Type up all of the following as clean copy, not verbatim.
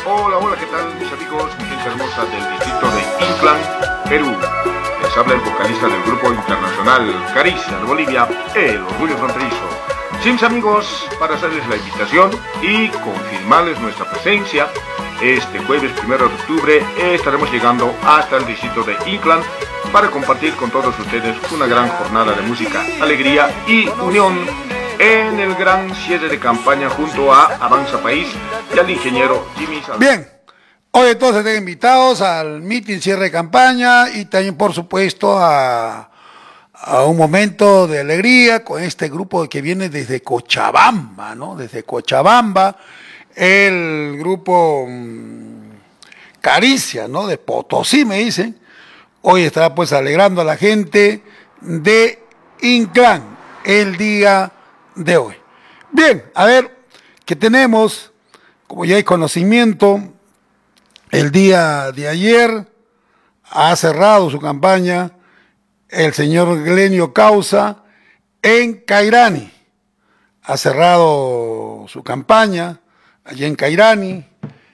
Hola, hola, ¿qué tal mis amigos, mi gente hermosa del distrito de Inclán, Perú? Les habla el vocalista del grupo internacional Caricia de Bolivia, El Orgullo Fronterizo. Sí, mis amigos, para hacerles la invitación y confirmarles nuestra presencia, este jueves 1 de octubre estaremos llegando hasta el distrito de Inclán para compartir con todos ustedes una gran jornada de música, alegría y unión en el gran cierre de campaña junto a Avanza País y al ingeniero Jimmy Salazar. Bien, hoy entonces están invitados al meeting cierre de campaña y también por supuesto a un momento de alegría con este grupo que viene desde Cochabamba, ¿no? Desde Cochabamba, el grupo Caricia, ¿no? De Potosí me dicen. Hoy estará pues alegrando a la gente de Inclán el día de hoy. Bien, a ver, que tenemos, como ya hay conocimiento, el día de ayer ha cerrado su campaña el señor Glenio Causa en Cairani. Ha cerrado su campaña allí en Cairani.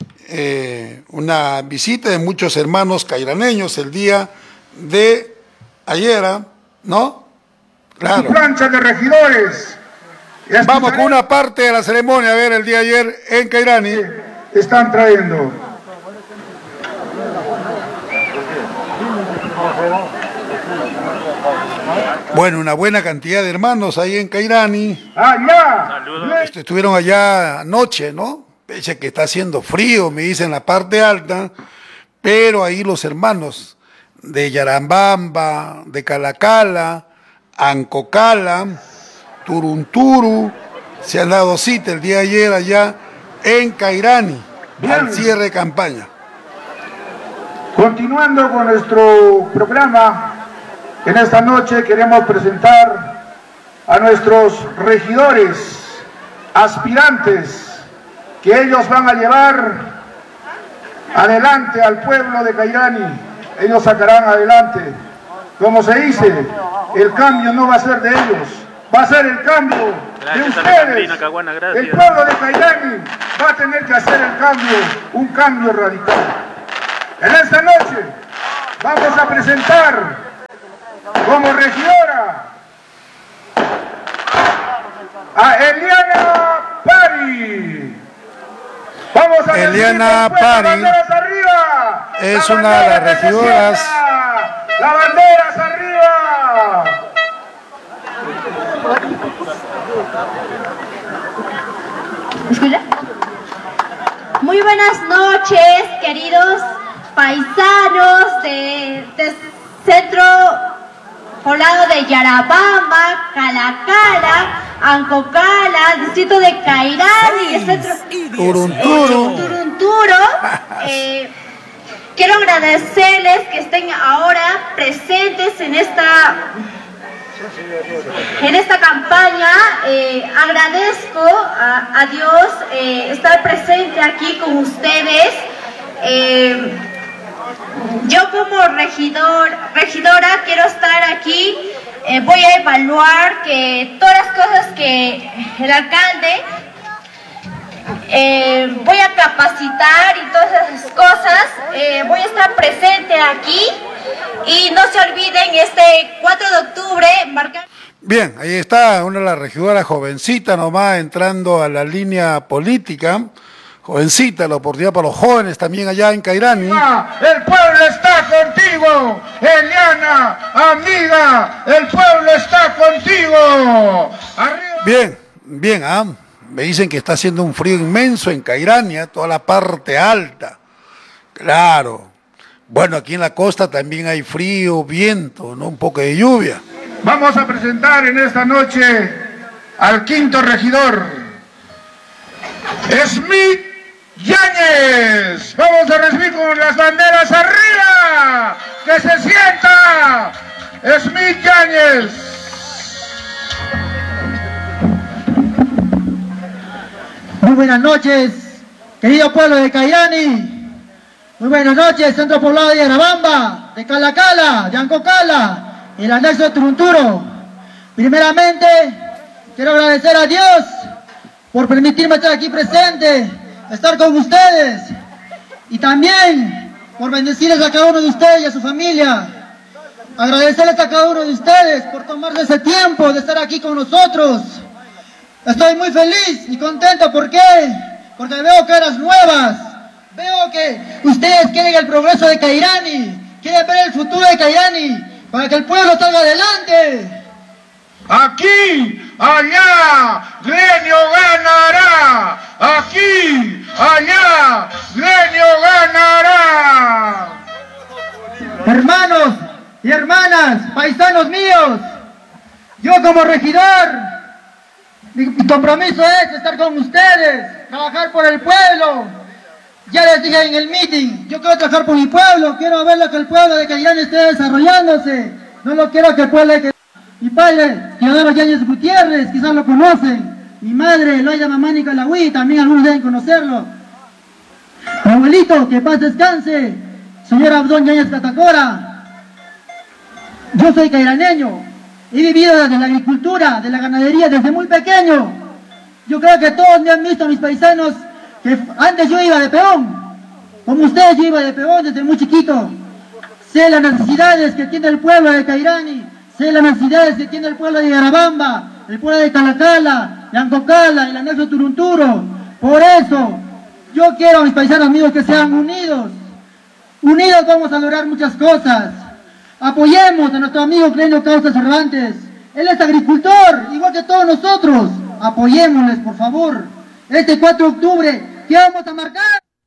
Una visita de muchos hermanos cairaneños el día de ayer, ¿no? Claro. Plancha de regidores. Vamos con una parte de la ceremonia, a ver, el día de ayer en Cairani. Están trayendo. Bueno, una buena cantidad de hermanos ahí en Cairani. ¡Allá! Estuvieron allá anoche, ¿no? Pese que está haciendo frío, me dicen, en la parte alta, pero ahí los hermanos de Yarambamba, de Calacala, Ancocala, Turunturu, se han dado cita el día de ayer allá en Cairani, al cierre de campaña. Continuando con nuestro programa, en esta noche queremos presentar a nuestros regidores, aspirantes, que ellos van a llevar adelante al pueblo de Cairani. Ellos sacarán adelante. Como se dice, el cambio no va a ser de ellos, va a ser el cambio de ustedes. El pueblo de Cairani va a tener que hacer el cambio, un cambio radical. En esta noche vamos a presentar como regidora a Eliana Pari. Vamos a Eliana Pari es una de las regidoras. ¡La banderas arriba! ¿Me escucha? Muy buenas noches, queridos paisanos del centro poblado de Yarabamba, Calacala, Ancocala, distrito de Cairani, el centro Turunturo. Quiero agradecerles que estén ahora presentes en esta campaña. Agradezco a Dios estar presente aquí con ustedes. Yo como regidora quiero estar aquí. Voy a evaluar que todas las cosas que el alcalde, voy a capacitar y todas esas cosas. Voy a estar presente aquí y no se olviden este 4 de octubre marcar. Bien, ahí está una de las regidoras jovencita nomás entrando a la línea política. Jovencita, la oportunidad para los jóvenes también allá en Cairani. El pueblo está contigo, Eliana, amiga, el pueblo está contigo. Arriba. Bien, me dicen que está haciendo un frío inmenso en Cairani, toda la parte alta. Claro. Bueno, aquí en la costa también hay frío, viento, ¿no? Un poco de lluvia. Vamos a presentar en esta noche al quinto regidor, Smith Yáñez. Vamos a recibir con las banderas arriba. ¡Que se sienta! Smith Yáñez. Muy buenas noches, querido pueblo de Cairani. Muy buenas noches, centro poblado de Yarabamba, de Calacala, de Ancocala, el anexo de Turunturo. Primeramente, quiero agradecer a Dios por permitirme estar aquí presente, estar con ustedes Y también por bendecirles a cada uno de ustedes y a su familia. Agradecerles a cada uno de ustedes por tomarse ese tiempo de estar aquí con nosotros. Estoy muy feliz y contento, ¿por qué? Porque veo caras nuevas, veo que ustedes quieren el progreso de Cairani, quieren ver el futuro de Cairani, para que el pueblo salga adelante. Aquí, allá, Gremio ganará. Aquí, allá, Gremio ganará. Hermanos y hermanas, paisanos míos, yo como regidor, mi compromiso es estar con ustedes, trabajar por el pueblo. Ya les dije en el meeting, yo quiero trabajar por mi pueblo, quiero ver lo que el pueblo de Cairani esté desarrollándose. No lo quiero que el pueblo de mi padre, Teodoro Yáñez Gutiérrez, quizás lo conocen. Mi madre, Loida Mamá Nicolahui, también algunos deben conocerlo. Mi abuelito, que paz descanse, señor Abdón Yáñez Catacora. Yo soy cairaneño, he vivido desde la agricultura, de la ganadería, desde muy pequeño. Yo creo que todos me han visto, mis paisanos, que antes yo iba de peón. Como ustedes, yo iba de peón desde muy chiquito. Sé las necesidades que tiene el pueblo de Cairani, sé las necesidades que tiene el pueblo de Yarabamba, el pueblo de Calacala, de Ancocala, el anexo Turunturo. Por eso, yo quiero a mis paisanos míos que sean unidos. Unidos vamos a lograr muchas cosas. Apoyemos a nuestro amigo Clenio Causa Cervantes. Él es agricultor, igual que todos nosotros. Apoyémosles, por favor. Este 4 de octubre, ¿qué vamos a marcar?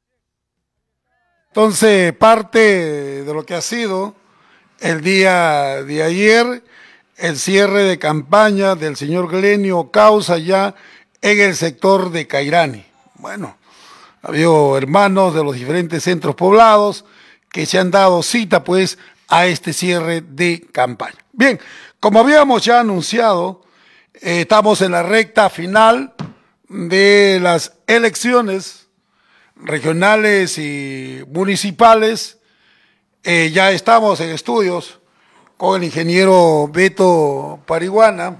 Entonces, parte de lo que ha sido el día de ayer, el cierre de campaña del señor Clenio Causa ya en el sector de Cairani. Bueno, ha habido hermanos de los diferentes centros poblados que se han dado cita pues a este cierre de campaña. Bien, como habíamos ya anunciado, estamos en la recta final de las elecciones regionales y municipales. Ya estamos en estudios con el ingeniero Beto Parihuana,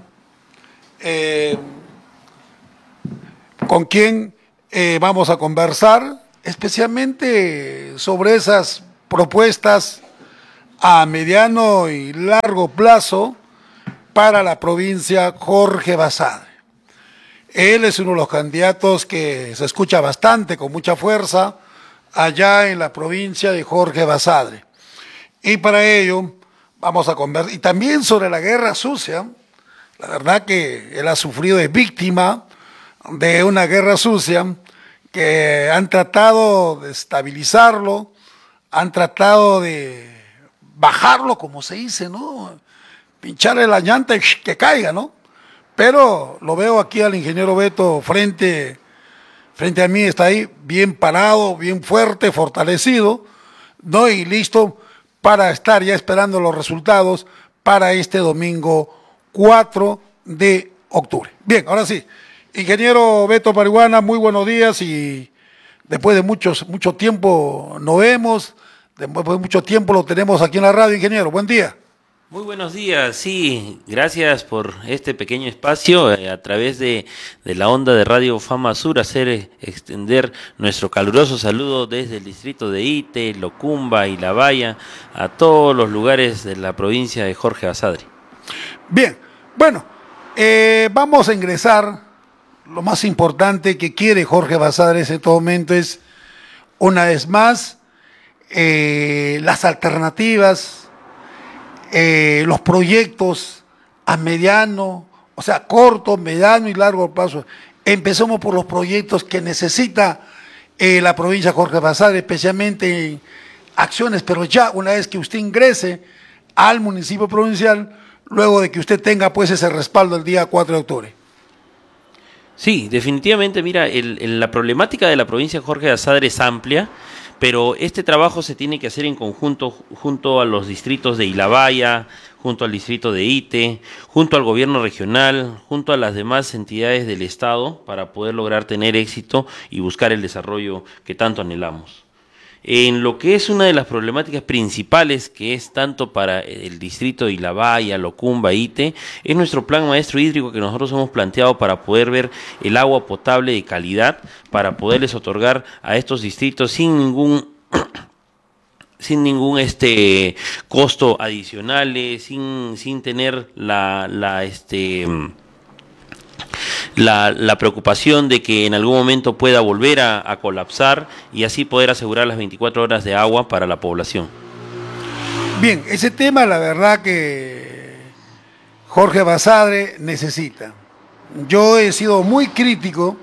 con quien vamos a conversar especialmente sobre esas propuestas a mediano y largo plazo para la provincia Jorge Basadre. Él es uno de los candidatos que se escucha bastante, con mucha fuerza, allá en la provincia de Jorge Basadre. Y para ello vamos a conversar, y también sobre la guerra sucia. La verdad que él ha sufrido de víctima de una guerra sucia que han tratado de estabilizarlo, han tratado de bajarlo, como se dice, ¿no? Pincharle la llanta y que caiga, ¿no? Pero lo veo aquí al ingeniero Beto frente a mí, está ahí bien parado, bien fuerte, fortalecido, ¿no? Y listo para estar ya esperando los resultados para este domingo 4 de octubre. Bien, ahora sí, ingeniero Beto Parihuana, muy buenos días, y después de mucho tiempo nos vemos, después de mucho tiempo lo tenemos aquí en la radio, ingeniero, buen día. Muy buenos días, sí, gracias por este pequeño espacio a través de la onda de Radio Fama Sur, extender nuestro caluroso saludo desde el distrito de Ite, Locumba y La Valla a todos los lugares de la provincia de Jorge Basadre. Bien, bueno, vamos a ingresar. Lo más importante que quiere Jorge Basadre en este momento es, una vez más, las alternativas, los proyectos a mediano, o sea, corto, mediano y largo plazo. Empecemos por los proyectos que necesita la provincia de Jorge Basadre, especialmente en acciones, pero ya una vez que usted ingrese al municipio provincial, luego de que usted tenga pues ese respaldo el día 4 de octubre. Sí, definitivamente, mira, la problemática de la provincia de Jorge Basadre es amplia, pero este trabajo se tiene que hacer en conjunto junto a los distritos de Ilabaya, junto al distrito de Ite, junto al gobierno regional, junto a las demás entidades del Estado, para poder lograr tener éxito y buscar el desarrollo que tanto anhelamos. En lo que es una de las problemáticas principales, que es tanto para el distrito de Ilabaya, Locumba, Ite, es nuestro plan maestro hídrico que nosotros hemos planteado para poder ver el agua potable de calidad, para poderles otorgar a estos distritos sin ningún sin ningún costo adicional, sin tener la preocupación de que en algún momento pueda volver a colapsar, y así poder asegurar las 24 horas de agua para la población. Bien, ese tema la verdad que Jorge Basadre necesita. Yo he sido muy crítico,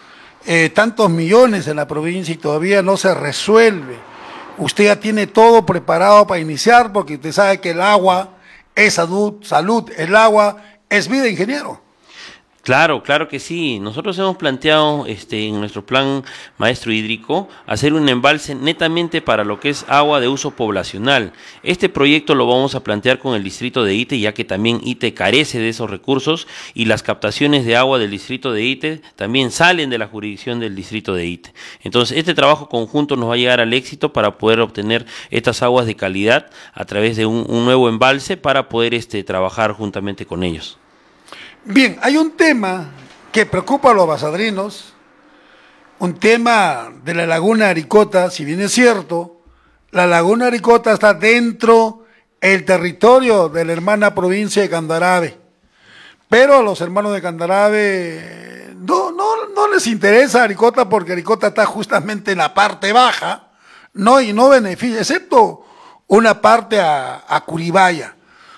tantos millones en la provincia y todavía no se resuelve. Usted ya tiene todo preparado para iniciar, porque usted sabe que el agua es salud, el agua es vida, ingeniero. Claro, claro que sí. Nosotros hemos planteado en nuestro plan maestro hídrico hacer un embalse netamente para lo que es agua de uso poblacional. Este proyecto lo vamos a plantear con el distrito de Ite, ya que también Ite carece de esos recursos, y las captaciones de agua del distrito de Ite también salen de la jurisdicción del distrito de Ite. Entonces, este trabajo conjunto nos va a llegar al éxito para poder obtener estas aguas de calidad a través de un nuevo embalse para poder trabajar juntamente con ellos. Bien, hay un tema que preocupa a los basadrinos, un tema de la laguna Aricota. Si bien es cierto, la laguna Aricota está dentro del territorio de la hermana provincia de Candarave, pero a los hermanos de Candarave no les interesa Aricota, porque Aricota está justamente en la parte baja, y no beneficia, excepto una parte a Curibaya.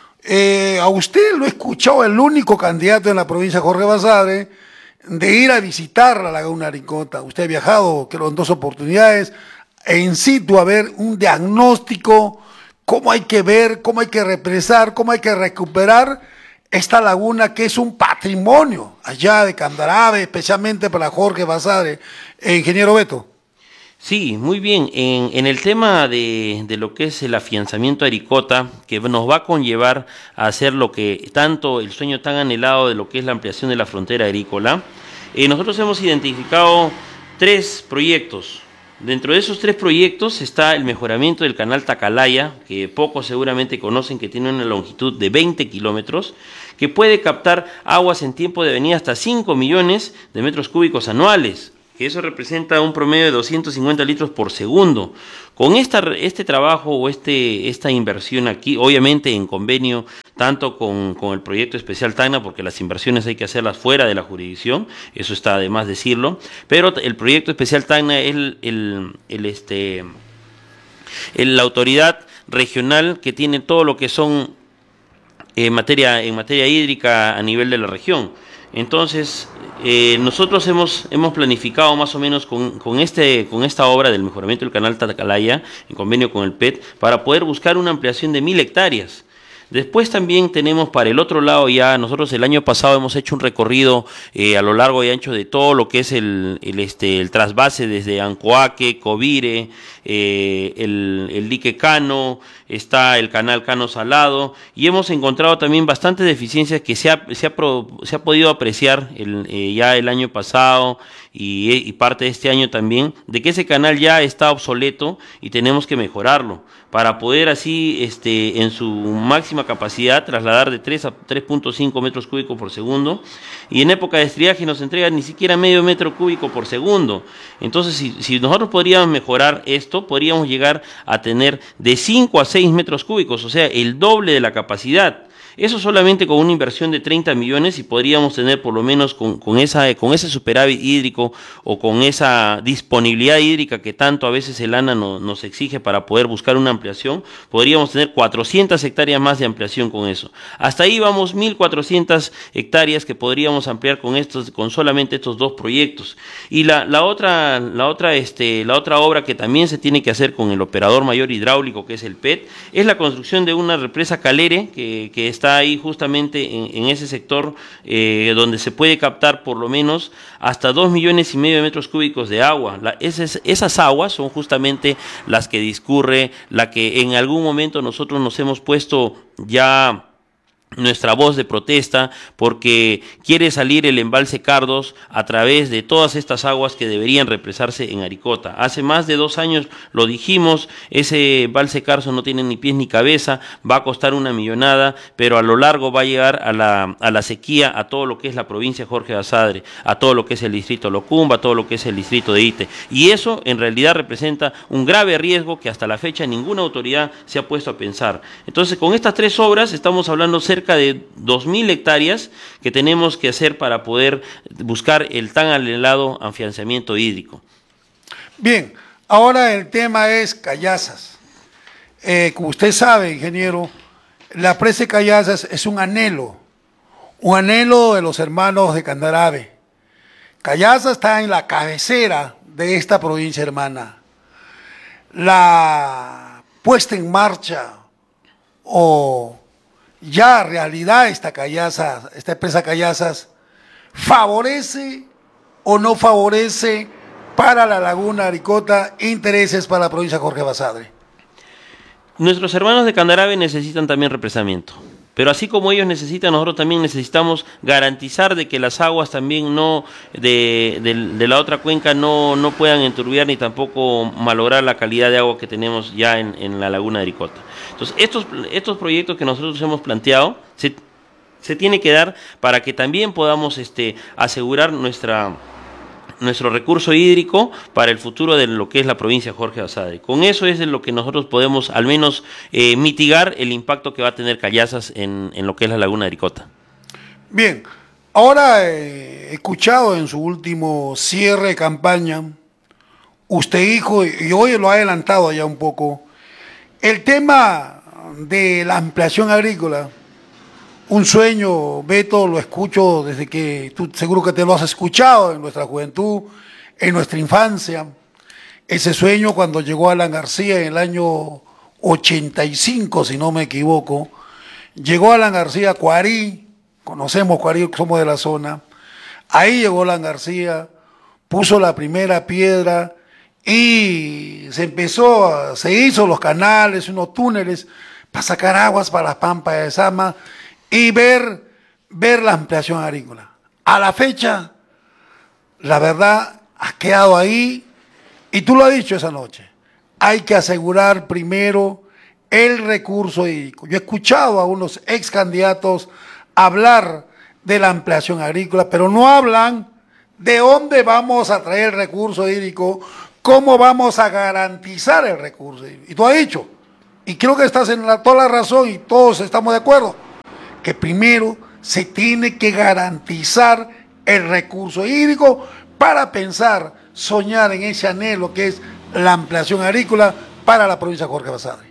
A usted lo he escuchado, el único candidato en la provincia, Jorge Basadre, de ir a visitar la laguna Aricota. Usted ha viajado, creo, en 2 oportunidades, in situ, a ver un diagnóstico, cómo hay que ver, cómo hay que represar, cómo hay que recuperar esta laguna, que es un patrimonio allá de Candarave, especialmente para Jorge Basadre. Ingeniero Beto. Sí, muy bien. En el tema de lo que es el afianzamiento a Aricota, que nos va a conllevar a hacer lo que tanto el sueño tan anhelado de lo que es la ampliación de la frontera agrícola, nosotros hemos identificado 3 proyectos. Dentro de esos 3 proyectos está el mejoramiento del canal Tacalaya, que pocos seguramente conocen, que tiene una longitud de 20 kilómetros, que puede captar aguas en tiempo de venida hasta 5 millones de metros cúbicos anuales. Que eso representa un promedio de 250 litros por segundo. Con este trabajo o esta inversión aquí, obviamente en convenio tanto con el proyecto especial Tacna, porque las inversiones hay que hacerlas fuera de la jurisdicción, eso está de más decirlo, pero el proyecto especial Tacna es la autoridad regional que tiene todo lo que son en materia hídrica a nivel de la región. Entonces, nosotros hemos planificado más o menos con esta obra del mejoramiento del canal Tacalaya, en convenio con el PET, para poder buscar una ampliación de 1000 hectáreas. Después también tenemos para el otro lado, ya nosotros el año pasado hemos hecho un recorrido a lo largo y ancho de todo lo que es el trasvase desde Ancoaque, Covire, el dique Cano, está el canal Cano Salado, y hemos encontrado también bastantes deficiencias que se ha podido apreciar ya el año pasado y parte de este año también, de que ese canal ya está obsoleto y tenemos que mejorarlo para poder así en su máxima capacidad trasladar de 3 a 3.5 metros cúbicos por segundo, y en época de estiaje nos entrega ni siquiera medio metro cúbico por segundo. Entonces, si nosotros podríamos mejorar esto, podríamos llegar a tener de 5 a 6 metros cúbicos, o sea, el doble de la capacidad. Eso solamente con una inversión de 30 millones, y podríamos tener por lo menos con ese superávit hídrico o con esa disponibilidad hídrica que tanto a veces el ANA nos exige para poder buscar una ampliación, podríamos tener 400 hectáreas más de ampliación con eso. Hasta ahí vamos 1.400 hectáreas que podríamos ampliar con solamente estos 2 proyectos. Y la otra obra que también se tiene que hacer con el operador mayor hidráulico, que es el PET, es la construcción de una represa calere que está ahí justamente en ese sector donde se puede captar por lo menos hasta 2,5 millones de metros cúbicos de agua. Esas aguas son justamente las que discurre, la que en algún momento nosotros nos hemos puesto ya nuestra voz de protesta, porque quiere salir el embalse Cardos a través de todas estas aguas que deberían represarse en Aricota. Hace más de 2 años lo dijimos, ese embalse Cardos no tiene ni pies ni cabeza, va a costar una millonada, pero a lo largo va a llegar a la sequía, a todo lo que es la provincia Jorge Basadre, a todo lo que es el distrito Locumba, a todo lo que es el distrito de Ite. Y eso en realidad representa un grave riesgo que hasta la fecha ninguna autoridad se ha puesto a pensar. Entonces, con estas 3 obras estamos hablando cerca de 2.000 hectáreas que tenemos que hacer para poder buscar el tan anhelado afianzamiento hídrico. Bien, ahora el tema es Cayazas. Como usted sabe, ingeniero, la presa de Cayazas es un anhelo de los hermanos de Candarave. Cayazas está en la cabecera de esta provincia hermana. La puesta en marcha o ya realidad esta empresa Cayazas, ¿favorece o no favorece para la laguna Aricota intereses para la provincia de Jorge Basadre? Nuestros hermanos de Candarave necesitan también represamiento, pero así como ellos necesitan, nosotros también necesitamos garantizar de que las aguas también de la otra cuenca no puedan enturbiar ni tampoco malograr la calidad de agua que tenemos ya en la laguna de Aricota. Entonces, estos proyectos que nosotros hemos planteado se tiene que dar para que también podamos asegurar nuestro recurso hídrico para el futuro de lo que es la provincia de Jorge Basadre. Con eso es de lo que nosotros podemos al menos mitigar el impacto que va a tener Cayazas en lo que es la laguna de Aricota. Bien, ahora he escuchado en su último cierre de campaña, usted dijo, y hoy lo ha adelantado ya un poco, el tema de la ampliación agrícola. Un sueño, Beto, lo escucho desde que tú seguro que te lo has escuchado en nuestra juventud, en nuestra infancia. Ese sueño cuando llegó Alan García en el año 85, si no me equivoco, llegó Alan García a Cuarí, conocemos Cuarí, somos de la zona, ahí llegó Alan García, puso la primera piedra y se hizo los canales, unos túneles para sacar aguas para las pampas de Sama y ver la ampliación agrícola. A la fecha, la verdad, ha quedado ahí, y tú lo has dicho esa noche, hay que asegurar primero el recurso hídrico. Yo he escuchado a unos ex candidatos hablar de la ampliación agrícola, pero no hablan de dónde vamos a traer el recurso hídrico, cómo vamos a garantizar el recurso hídrico. Y tú has dicho, y creo que estás en toda la razón y todos estamos de acuerdo, que primero se tiene que garantizar el recurso hídrico para pensar, soñar en ese anhelo que es la ampliación agrícola para la provincia de Jorge Basadre.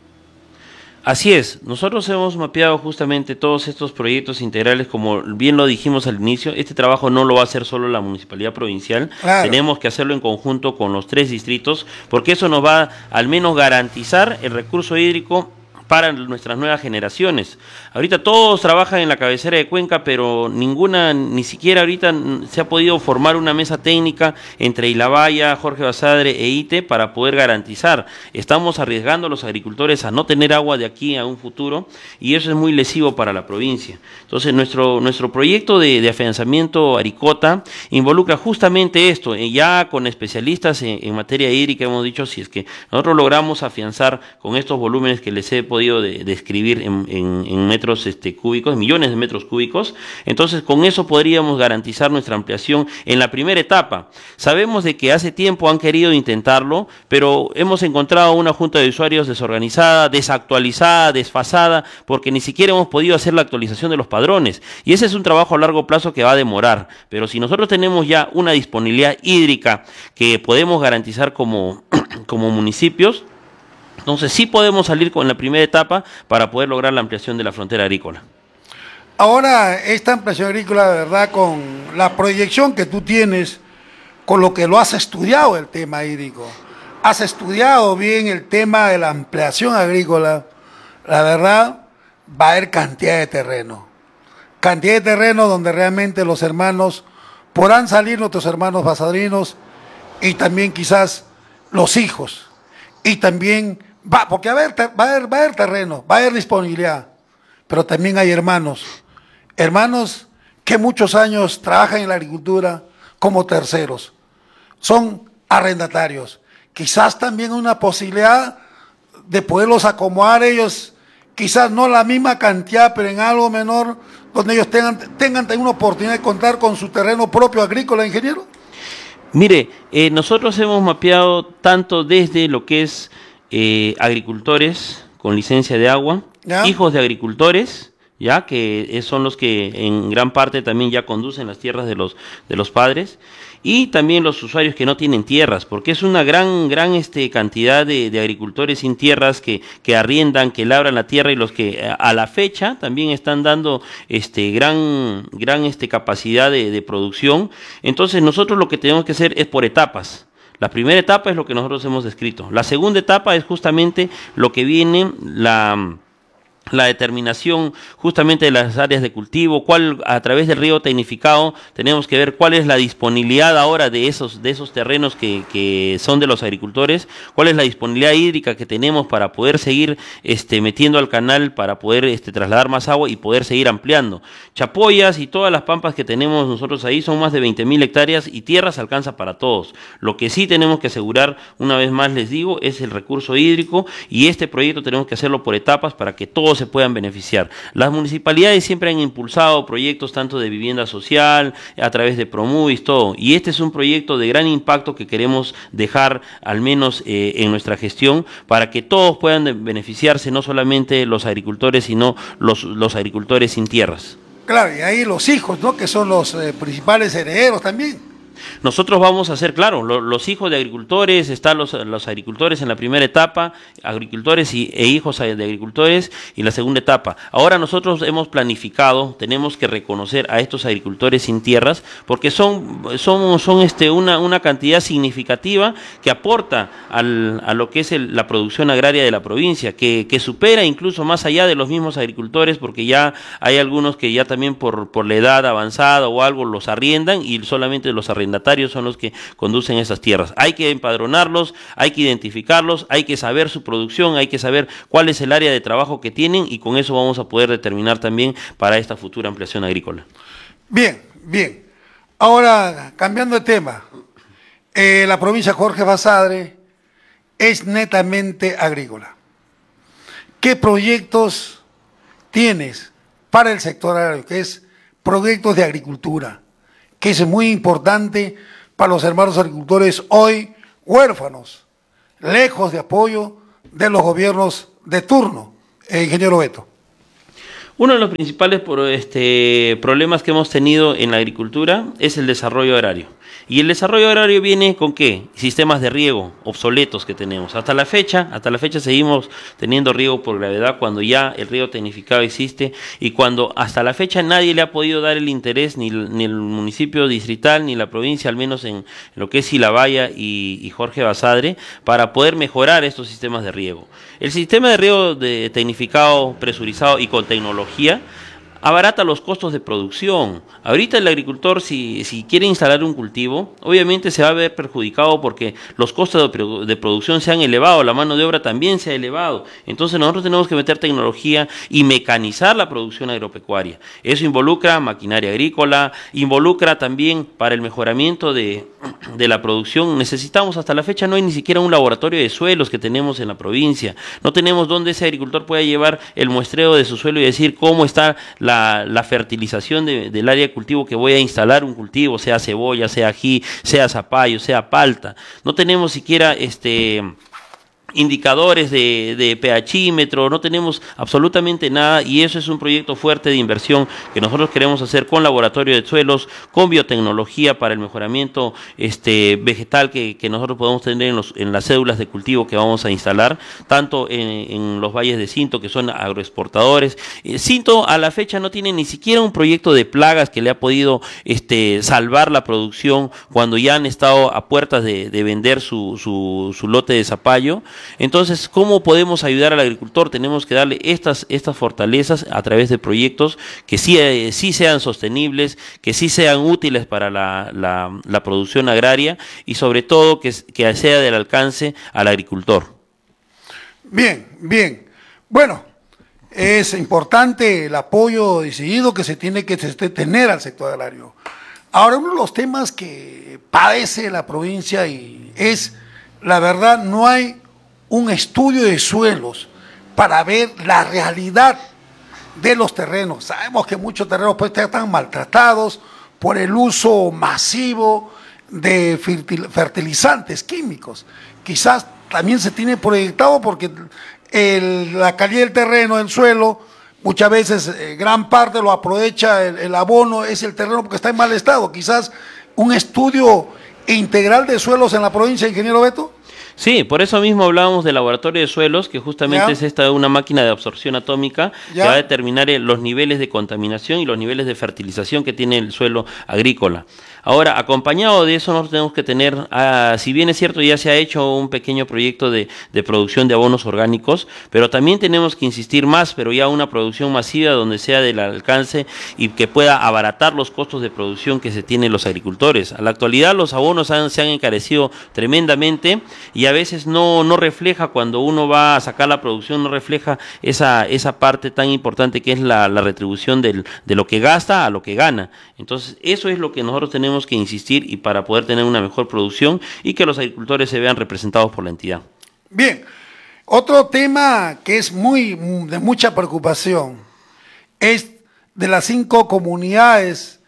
Así es, nosotros hemos mapeado justamente todos estos proyectos integrales, como bien lo dijimos al inicio. Este trabajo no lo va a hacer solo la Municipalidad Provincial, claro. Tenemos que hacerlo en conjunto con los 3 distritos, porque eso nos va al menos garantizar el recurso hídrico para nuestras nuevas generaciones. Ahorita todos trabajan en la cabecera de Cuenca, pero ni siquiera ahorita se ha podido formar una mesa técnica entre Ilabaya, Jorge Basadre e Ite para poder garantizar. Estamos arriesgando a los agricultores a no tener agua de aquí a un futuro, y eso es muy lesivo para la provincia. Entonces nuestro proyecto de afianzamiento Aricota involucra justamente esto, ya con especialistas en materia hídrica. Hemos dicho, si es que nosotros logramos afianzar con estos volúmenes que les he podido describir en metros cúbicos, millones de metros cúbicos, entonces con eso podríamos garantizar nuestra ampliación en la primera etapa. Sabemos de que hace tiempo han querido intentarlo, pero hemos encontrado una junta de usuarios desorganizada, desactualizada, desfasada, porque ni siquiera hemos podido hacer la actualización de los padrones, y ese es un trabajo a largo plazo que va a demorar. Pero si nosotros tenemos ya una disponibilidad hídrica que podemos garantizar como municipios, entonces sí podemos salir con la primera etapa para poder lograr la ampliación de la frontera agrícola. Ahora, esta ampliación agrícola, de verdad, con la proyección que tú tienes, con lo que lo has estudiado el tema hídrico, has estudiado bien el tema de la ampliación agrícola, la verdad, va a haber cantidad de terreno donde realmente los hermanos, podrán salir nuestros hermanos basadrinos y también quizás los hijos, y también porque va a haber terreno, va a haber disponibilidad, pero también hay hermanos que muchos años trabajan en la agricultura como terceros, son arrendatarios. Quizás también una posibilidad de poderlos acomodar ellos, quizás no la misma cantidad, pero en algo menor, donde ellos tengan una oportunidad de contar con su terreno propio agrícola, ingeniero. Mire, nosotros hemos mapeado tanto desde lo que es agricultores con licencia de agua, ¿Ya? hijos de agricultores, ya que son los que en gran parte también ya conducen las tierras de los padres, y también los usuarios que no tienen tierras, porque es una gran cantidad de agricultores sin tierras que arriendan, que labran la tierra, y los que a la fecha también están dando gran capacidad de producción. Entonces nosotros lo que tenemos que hacer es por etapas. La primera etapa es lo que nosotros hemos descrito. La segunda etapa es justamente lo que viene, la determinación justamente de las áreas de cultivo, cuál a través del río tecnificado tenemos que ver cuál es la disponibilidad ahora de esos terrenos que son de los agricultores, cuál es la disponibilidad hídrica que tenemos para poder seguir metiendo al canal, para poder trasladar más agua y poder seguir ampliando. Chapoyas y todas las pampas que tenemos nosotros ahí son más de 20.000 hectáreas y tierras alcanza para todos. Lo que sí tenemos que asegurar, una vez más les digo, es el recurso hídrico, y este proyecto tenemos que hacerlo por etapas para que todos se puedan beneficiar. Las municipalidades siempre han impulsado proyectos tanto de vivienda social, a través de Promuvis, todo, y este es un proyecto de gran impacto que queremos dejar al menos en nuestra gestión, para que todos puedan beneficiarse, no solamente los agricultores, sino los agricultores sin tierras. Claro, y ahí los hijos, ¿no?, que son los principales herederos también. Nosotros vamos a hacer, claro, los hijos de agricultores, están los agricultores en la primera etapa, agricultores e hijos de agricultores en la segunda etapa. Ahora nosotros hemos planificado, tenemos que reconocer a estos agricultores sin tierras, porque son una cantidad significativa que aporta a lo que es la producción agraria de la provincia, que supera incluso más allá de los mismos agricultores, porque ya hay algunos que ya también por la edad avanzada o algo los arriendan, y solamente los arrendatarios son los que conducen esas tierras. Hay que empadronarlos, hay que identificarlos, hay que saber su producción, hay que saber cuál es el área de trabajo que tienen, y con eso vamos a poder determinar también para esta futura ampliación agrícola. Bien, bien. Ahora, cambiando de tema, la provincia Jorge Basadre es netamente agrícola. ¿Qué proyectos tienes para el sector agrario? Que es proyectos de agricultura, que es muy importante para los hermanos agricultores hoy huérfanos, lejos de apoyo de los gobiernos de turno. Ingeniero Beto. Uno de los principales problemas que hemos tenido en la agricultura es el desarrollo agrario. Y el desarrollo agrario viene con ¿qué? Sistemas de riego obsoletos que tenemos. Hasta la fecha seguimos teniendo riego por gravedad, cuando ya el riego tecnificado existe, y cuando hasta la fecha nadie le ha podido dar el interés, ni el municipio distrital, ni la provincia, al menos en lo que es Ilabaya y Jorge Basadre, para poder mejorar estos sistemas de riego. El sistema de riego tecnificado, presurizado y con tecnología abarata los costos de producción. Ahorita el agricultor, si quiere instalar un cultivo, obviamente se va a ver perjudicado porque los costos de producción se han elevado, la mano de obra también se ha elevado. Entonces nosotros tenemos que meter tecnología y mecanizar la producción agropecuaria. Eso involucra maquinaria agrícola, involucra también para el mejoramiento de la producción. Necesitamos, hasta la fecha no hay ni siquiera un laboratorio de suelos que tenemos en la provincia. No tenemos donde ese agricultor pueda llevar el muestreo de su suelo y decir cómo está la fertilización del área de cultivo que voy a instalar un cultivo, sea cebolla, sea ají, sea zapallo, sea palta. No tenemos siquiera indicadores de pHímetro, no tenemos absolutamente nada, y eso es un proyecto fuerte de inversión que nosotros queremos hacer con laboratorio de suelos, con biotecnología para el mejoramiento vegetal que nosotros podemos tener en las cédulas de cultivo que vamos a instalar, tanto en los valles de Cinto, que son agroexportadores. Cinto a la fecha no tiene ni siquiera un proyecto de plagas que le ha podido salvar la producción cuando ya han estado a puertas de vender su lote de zapallo. Entonces, ¿cómo podemos ayudar al agricultor? Tenemos que darle estas fortalezas a través de proyectos que sí sean sostenibles, que sí sean útiles para la producción agraria, y sobre todo que sea del alcance al agricultor. Bien, bien. Bueno, es importante el apoyo decidido que se tiene que tener al sector agrario. Ahora, uno de los temas que padece la provincia es, la verdad, no hay un estudio de suelos para ver la realidad de los terrenos. Sabemos que muchos terrenos pues están maltratados por el uso masivo de fertilizantes químicos. Quizás también se tiene proyectado porque la calidad del terreno, el suelo, muchas veces gran parte lo aprovecha el abono, es el terreno porque está en mal estado. Quizás un estudio integral de suelos en la provincia, ingeniero Beto. Sí, por eso mismo hablábamos del laboratorio de suelos, que justamente es una máquina de absorción atómica que va a determinar los niveles de contaminación y los niveles de fertilización que tiene el suelo agrícola. Ahora, acompañado de eso, nosotros tenemos que tener, si bien es cierto, ya se ha hecho un pequeño proyecto de producción de abonos orgánicos, pero también tenemos que insistir más, pero ya una producción masiva donde sea del alcance y que pueda abaratar los costos de producción que se tienen los agricultores. A la actualidad los abonos se han encarecido tremendamente y a veces no refleja, cuando uno va a sacar la producción, no refleja esa parte tan importante que es la retribución de lo que gasta a lo que gana. Entonces, eso es lo que nosotros tenemos que insistir y para poder tener una mejor producción y que los agricultores se vean representados por la entidad. Bien, otro tema que es de mucha preocupación es de las 5 comunidades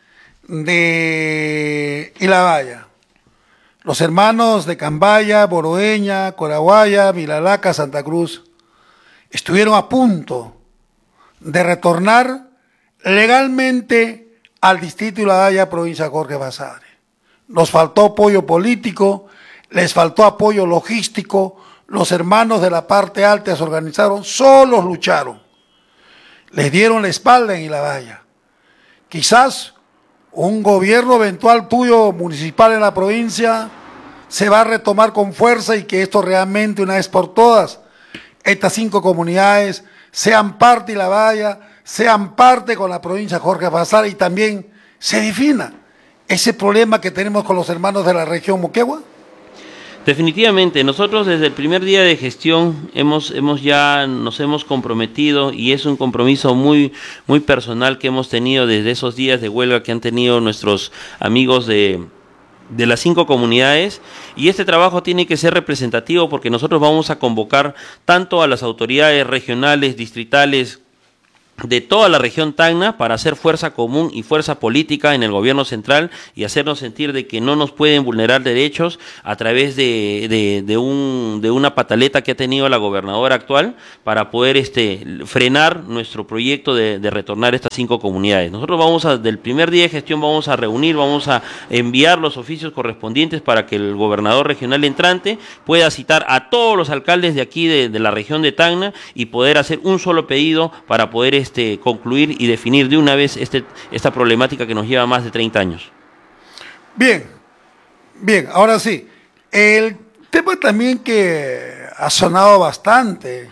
de Ilabaya. Los hermanos de Cambaya, Boroeña, Corahuaya, Vilalaca, Santa Cruz estuvieron a punto de retornar legalmente al distrito Ilabaya, provincia Jorge Basadre. Nos faltó apoyo político, les faltó apoyo logístico, los hermanos de la parte alta se organizaron, solos lucharon, les dieron la espalda en Ilabaya. Quizás un gobierno eventual tuyo municipal en la provincia se va a retomar con fuerza y que esto realmente una vez por todas, estas 5 comunidades sean parte de Ilabaya, sean parte con la provincia Jorge Basadre y también se defina ese problema que tenemos con los hermanos de la región Moquegua. Definitivamente, nosotros desde el primer día de gestión nos hemos comprometido y es un compromiso muy personal que hemos tenido desde esos días de huelga que han tenido nuestros amigos de las 5 comunidades, y este trabajo tiene que ser representativo porque nosotros vamos a convocar tanto a las autoridades regionales, distritales, de toda la región Tacna para hacer fuerza común y fuerza política en el gobierno central y hacernos sentir de que no nos pueden vulnerar derechos a través de una pataleta que ha tenido la gobernadora actual para poder frenar nuestro proyecto de retornar estas 5 comunidades. Nosotros del primer día de gestión vamos a reunir, vamos a enviar los oficios correspondientes para que el gobernador regional entrante pueda citar a todos los alcaldes de aquí de la región de Tacna y poder hacer un solo pedido para poder concluir y definir de una vez esta problemática que nos lleva más de 30 años. Bien, ahora sí, el tema también que ha sonado bastante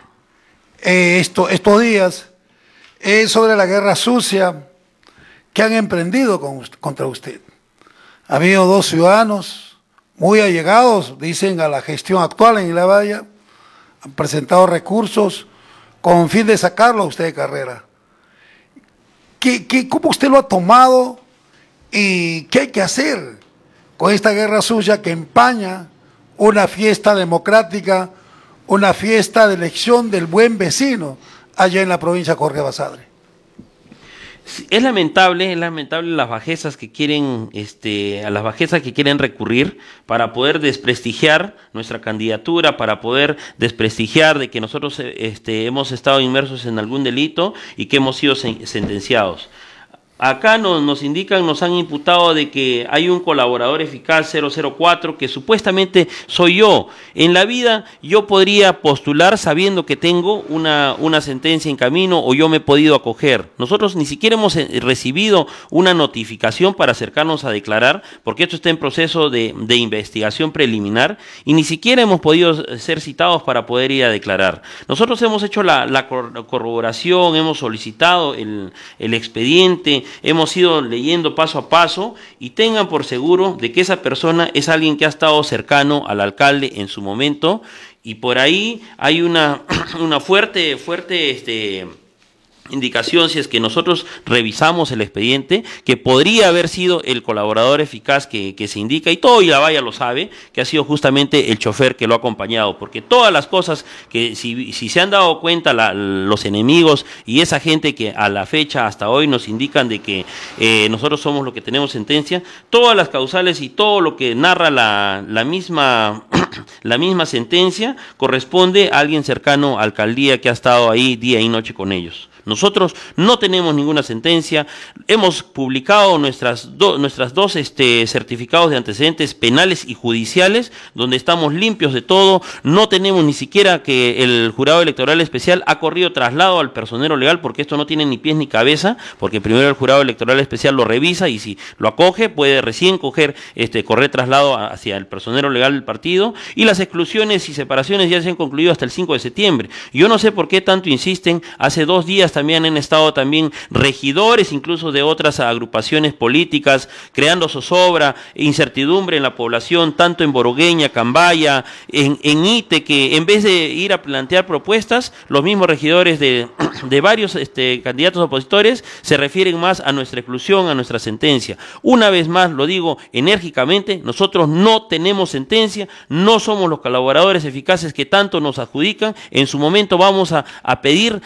estos días es sobre la guerra sucia que han emprendido contra usted. Ha habido 2 ciudadanos muy allegados, dicen, a la gestión actual en Ilabaya, han presentado recursos con fin de sacarlo a usted de carrera. ¿Cómo usted lo ha tomado y qué hay que hacer con esta guerra sucia que empaña una fiesta democrática, una fiesta de elección del buen vecino allá en la provincia de Jorge Basadre? Es lamentable las bajezas que quieren, a las bajezas que quieren recurrir para poder desprestigiar nuestra candidatura, para poder desprestigiar de que nosotros hemos estado inmersos en algún delito y que hemos sido sentenciados. Acá nos han imputado de que hay un colaborador eficaz 004 que supuestamente soy yo. En la vida yo podría postular sabiendo que tengo una sentencia en camino o yo me he podido acoger. Nosotros ni siquiera hemos recibido una notificación para acercarnos a declarar, porque esto está en proceso de investigación preliminar y ni siquiera hemos podido ser citados para poder ir a declarar. Nosotros hemos hecho la corroboración, hemos solicitado el expediente, hemos ido leyendo paso a paso y tengan por seguro de que esa persona es alguien que ha estado cercano al alcalde en su momento y por ahí hay una fuerte indicación, si es que nosotros revisamos el expediente, que podría haber sido el colaborador eficaz que se indica, y todo Ilabaya lo sabe, que ha sido justamente el chofer que lo ha acompañado, porque todas las cosas que si se han dado cuenta los enemigos y esa gente que a la fecha hasta hoy nos indican de que nosotros somos los que tenemos sentencia, todas las causales y todo lo que narra la misma la misma sentencia corresponde a alguien cercano a alcaldía que ha estado ahí día y noche con ellos. Nosotros no tenemos ninguna sentencia, hemos publicado nuestras dos certificados de antecedentes penales y judiciales, donde estamos limpios de todo, no tenemos ni siquiera que el jurado electoral especial ha corrido traslado al personero legal, porque esto no tiene ni pies ni cabeza, porque primero el jurado electoral especial lo revisa y si lo acoge puede recién correr traslado hacia el personero legal del partido, y las exclusiones y separaciones ya se han concluido hasta el 5 de septiembre. Yo no sé por qué tanto insisten, hace 2 días también han estado también regidores incluso de otras agrupaciones políticas creando zozobra, incertidumbre en la población, tanto en Borogueña, Cambaya, en Ite, que en vez de ir a plantear propuestas, los mismos regidores de varios candidatos opositores se refieren más a nuestra exclusión, a nuestra sentencia. Una vez más lo digo enérgicamente, nosotros no tenemos sentencia, no somos los colaboradores eficaces que tanto nos adjudican. En su momento vamos a pedir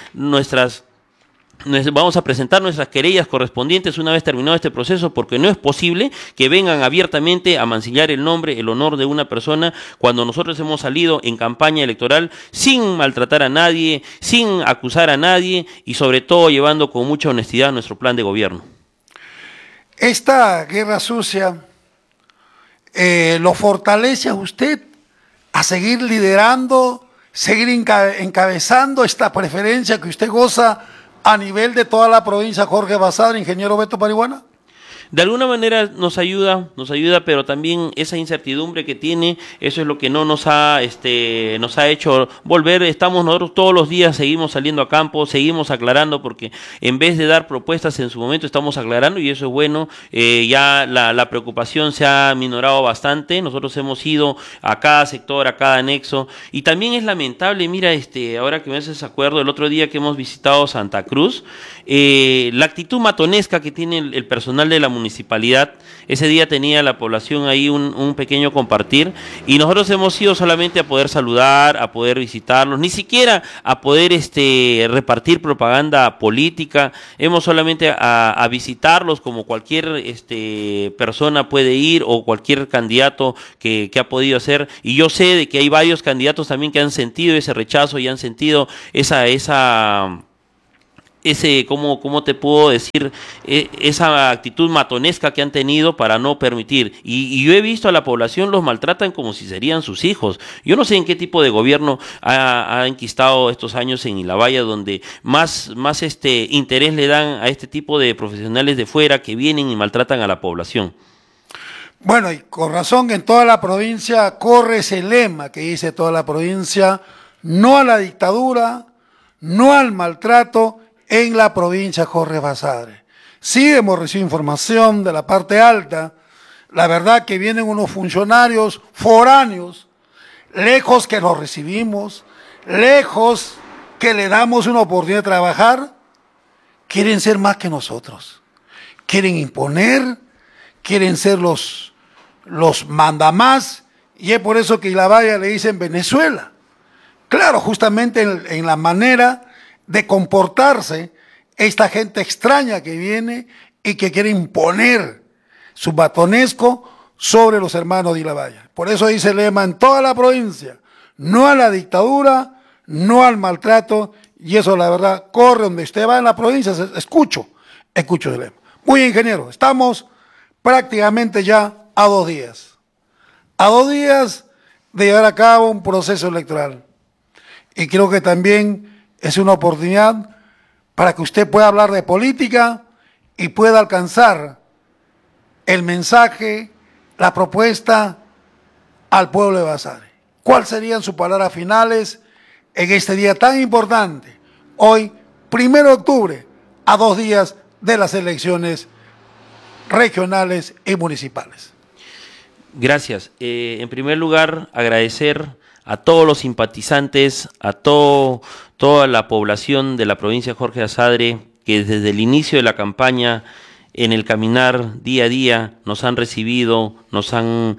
vamos a presentar nuestras querellas correspondientes una vez terminado este proceso, porque no es posible que vengan abiertamente a mancillar el nombre, el honor de una persona, cuando nosotros hemos salido en campaña electoral sin maltratar a nadie, sin acusar a nadie y sobre todo llevando con mucha honestidad nuestro plan de gobierno. Esta guerra sucia lo fortalece a usted a seguir liderando, seguir encabezando esta preferencia que usted goza a nivel de toda la provincia. Jorge Basadre, ingeniero Beto Parihuana. De alguna manera nos ayuda, pero también esa incertidumbre que tiene, eso es lo que no nos ha hecho volver. Estamos nosotros todos los días, seguimos saliendo a campo, seguimos aclarando, porque en vez de dar propuestas en su momento estamos aclarando, y eso es bueno. Ya la preocupación se ha minorado bastante. Nosotros hemos ido a cada sector, a cada anexo, y también es lamentable, mira, ahora que me haces acuerdo, el otro día que hemos visitado Santa Cruz, la actitud matonesca que tiene el personal de la municipalidad. Ese día tenía la población ahí un pequeño compartir, y nosotros hemos ido solamente a poder saludar, a poder visitarlos, ni siquiera a poder repartir propaganda política. Hemos solamente a visitarlos como cualquier persona puede ir, o cualquier candidato que ha podido hacer, y yo sé de que hay varios candidatos también que han sentido ese rechazo y han sentido ¿cómo te puedo decir? Esa actitud matonesca que han tenido para no permitir. Y yo he visto a la población, los maltratan como si serían sus hijos. Yo no sé en qué tipo de gobierno ha enquistado estos años en Ilabaya, donde más interés le dan a este tipo de profesionales de fuera que vienen y maltratan a la población. Bueno, y con razón en toda la provincia corre ese lema que dice toda la provincia: no a la dictadura, no al maltrato en la provincia Jorge Basadre. Sí hemos recibido información de la parte alta, la verdad que vienen unos funcionarios foráneos, lejos que los recibimos, lejos que le damos una oportunidad de trabajar, quieren ser más que nosotros, quieren imponer, quieren ser los mandamás, y es por eso que Ilabaya le dicen Venezuela. Claro, justamente en la manera de comportarse esta gente extraña que viene y que quiere imponer su batonesco sobre los hermanos de Ilabaya. Por eso dice el lema en toda la provincia: no a la dictadura, no al maltrato, y eso la verdad corre donde usted va en la provincia. Escucho el lema. Muy bien, ingeniero, estamos prácticamente ya a 2 días. A 2 días de llevar a cabo un proceso electoral. Y creo que también es una oportunidad para que usted pueda hablar de política y pueda alcanzar el mensaje, la propuesta al pueblo de Basadre. ¿Cuáles serían sus palabras finales en este día tan importante? Hoy, 1 de octubre, a 2 días de las elecciones regionales y municipales. Gracias. En primer lugar, agradecer a todos los simpatizantes, a toda la población de la provincia de Jorge Basadre, que desde el inicio de la campaña, en el caminar día a día, nos han recibido, nos han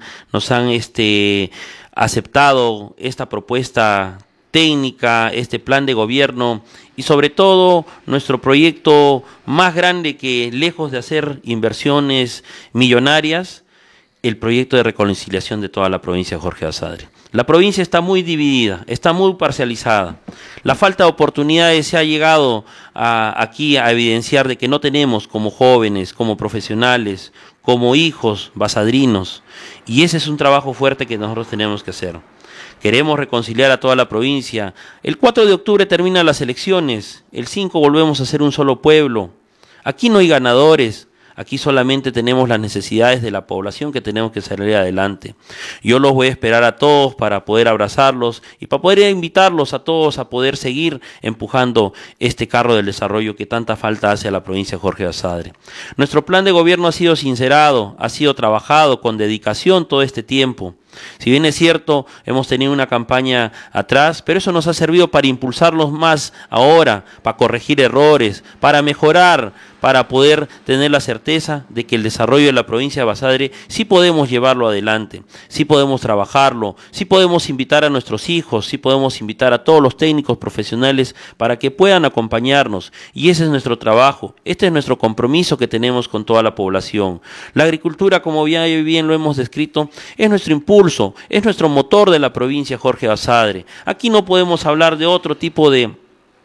aceptado esta propuesta técnica, este plan de gobierno y sobre todo nuestro proyecto más grande, que lejos de hacer inversiones millonarias, el proyecto de reconciliación de toda la provincia de Jorge Basadre. La provincia está muy dividida, está muy parcializada. La falta de oportunidades se ha llegado aquí a evidenciar de que no tenemos como jóvenes, como profesionales, como hijos basadrinos, y ese es un trabajo fuerte que nosotros tenemos que hacer. Queremos reconciliar a toda la provincia. El 4 de octubre terminan las elecciones, el 5 volvemos a ser un solo pueblo. Aquí no hay ganadores. Aquí solamente tenemos las necesidades de la población que tenemos que salir adelante. Yo los voy a esperar a todos para poder abrazarlos y para poder invitarlos a todos a poder seguir empujando este carro del desarrollo que tanta falta hace a la provincia de Jorge Basadre. Nuestro plan de gobierno ha sido sincerado, ha sido trabajado con dedicación todo este tiempo. Si bien es cierto, hemos tenido una campaña atrás, pero eso nos ha servido para impulsarlos más ahora, para corregir errores, para mejorar, para poder tener la certeza de que el desarrollo de la provincia de Basadre sí podemos llevarlo adelante, sí podemos trabajarlo, sí podemos invitar a nuestros hijos, sí podemos invitar a todos los técnicos profesionales para que puedan acompañarnos. Y ese es nuestro trabajo, este es nuestro compromiso que tenemos con toda la población. La agricultura, como bien lo hemos descrito, es nuestro impulso, es nuestro motor de la provincia Jorge Basadre. Aquí no podemos hablar de otro tipo de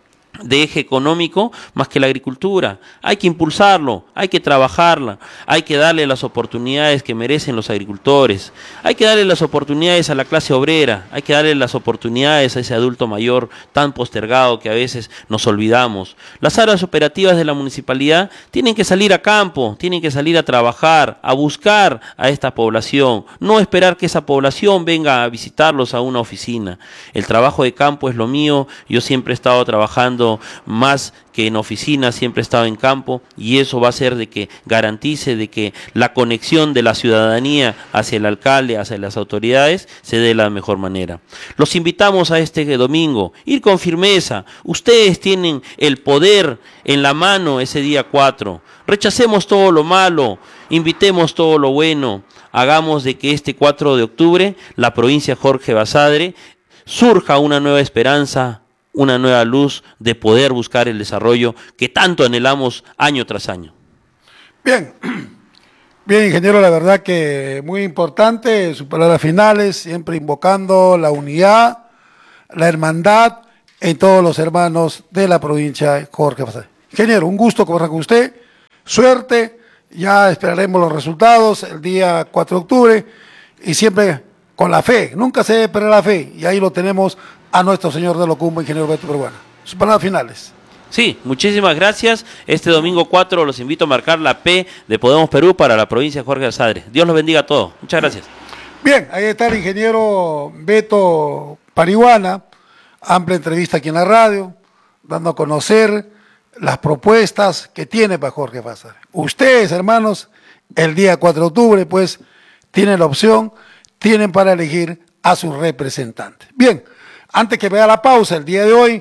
eje económico más que la agricultura. Hay que impulsarlo, hay que trabajarla, hay que darle las oportunidades que merecen los agricultores, hay que darle las oportunidades a la clase obrera, hay que darle las oportunidades a ese adulto mayor tan postergado que a veces nos olvidamos. Las áreas operativas de la municipalidad tienen que salir a campo, tienen que salir a trabajar, a buscar a esta población, no esperar que esa población venga a visitarlos a una oficina. El trabajo de campo es lo mío, yo siempre he estado trabajando más que en oficina, siempre he estado en campo, y eso va a hacer de que garantice de que la conexión de la ciudadanía hacia el alcalde, hacia las autoridades, se dé de la mejor manera. Los invitamos a este domingo, ir con firmeza. Ustedes tienen el poder en la mano ese día 4. Rechacemos todo lo malo, invitemos todo lo bueno, hagamos de que este 4 de octubre la provincia Jorge Basadre surja una nueva esperanza, una nueva luz de poder buscar el desarrollo que tanto anhelamos año tras año. Bien, ingeniero, la verdad que muy importante, sus palabras finales, siempre invocando la unidad, la hermandad en todos los hermanos de la provincia de Jorge Basadre. Ingeniero, un gusto conversar con usted, suerte, ya esperaremos los resultados el día 4 de octubre y siempre con la fe, nunca se debe perder la fe, y ahí lo tenemos a nuestro señor de Locumbo, ingeniero Beto Peruana. Sus palabras finales. Sí, muchísimas gracias. Este domingo 4 los invito a marcar la P de Podemos Perú para la provincia de Jorge Basadre. Dios los bendiga a todos. Muchas gracias. Bien, ahí está el ingeniero Beto Peruana, amplia entrevista aquí en la radio, dando a conocer las propuestas que tiene para Jorge Basadre. Ustedes, hermanos, el día 4 de octubre, pues, tienen la opción, tienen para elegir a sus representantes. Bien, antes que vea la pausa, el día de hoy,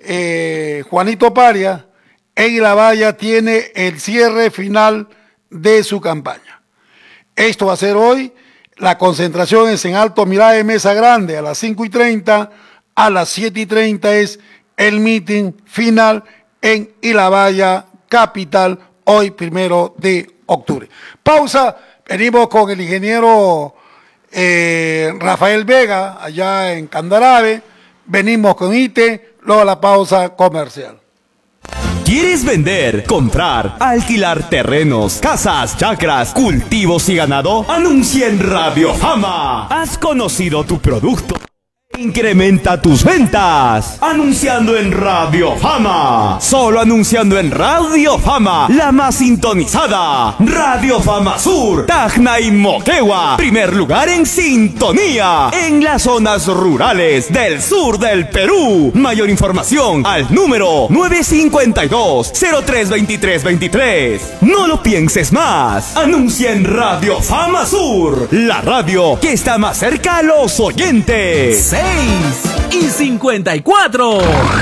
Juanito Paria en Ilabaya tiene el cierre final de su campaña. Esto va a ser hoy, la concentración es en Alto Mirae, Mesa Grande, a las 5:30, a las 7:30 es el meeting final en Ilabaya, capital, hoy 1 de octubre. Pausa, venimos con el ingeniero Rafael Vega, allá en Candarave, venimos con ITE, luego la pausa comercial. ¿Quieres vender, comprar, alquilar terrenos, casas, chacras, cultivos y ganado? Anuncia en Radio Fama. ¿Has conocido tu producto? Incrementa tus ventas anunciando en Radio Fama. Solo anunciando en Radio Fama, la más sintonizada. Radio Fama Sur, Tacna y Moquegua. Primer lugar en sintonía en las zonas rurales del sur del Perú. Mayor información al número 952-032323. No lo pienses más. Anuncia en Radio Fama Sur, la radio que está más cerca a los oyentes. 6:54.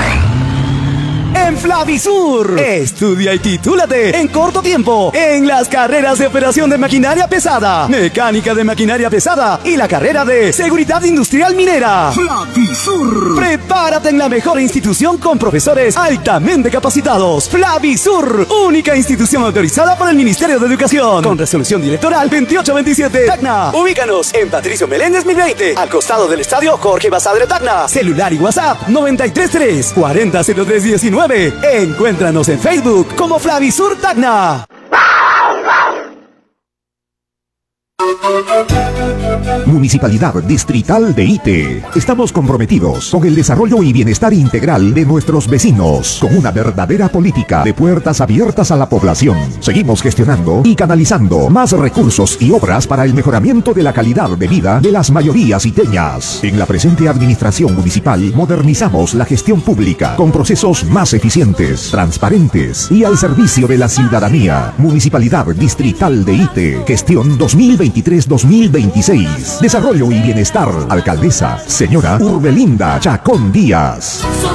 En Flavisur, estudia y titúlate en corto tiempo en las carreras de operación de maquinaria pesada, mecánica de maquinaria pesada y la carrera de seguridad industrial minera. Flavisur. Prepárate en la mejor institución con profesores altamente capacitados. Flavisur, única institución autorizada por el Ministerio de Educación, con resolución directoral 2827. Tacna. Ubícanos en Patricio Meléndez 1020, al costado del estadio Jorge Basadre Tacna. Celular y WhatsApp 933 400319. Encuéntranos en Facebook como Flavisur Tacna. Municipalidad Distrital de Ite. Estamos comprometidos con el desarrollo y bienestar integral de nuestros vecinos, con una verdadera política de puertas abiertas a la población. Seguimos gestionando y canalizando más recursos y obras para el mejoramiento de la calidad de vida de las mayorías iteñas. En la presente administración municipal modernizamos la gestión pública con procesos más eficientes, transparentes y al servicio de la ciudadanía. Municipalidad Distrital de Ite. Gestión 2023-2026. Desarrollo y bienestar. Alcaldesa, señora Urbelinda Chacón Díaz.